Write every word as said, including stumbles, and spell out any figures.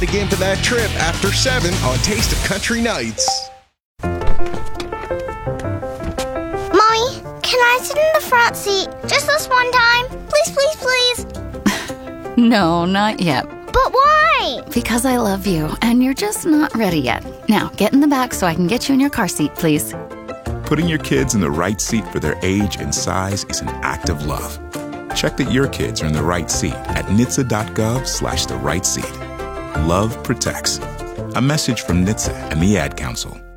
Again for that trip after seven on Taste of Country Nights. Mommy, can I sit in the front seat just this one time? Please, please, please. No, not yet. But why? Because I love you, and you're just not ready yet. Now, get in the back so I can get you in your car seat, please. Putting your kids in the right seat for their age and size is an act of love. Check that your kids are in the right seat at N H T S A dot gov slash the right seat. Love protects. A message from N H T S A and the Ad Council.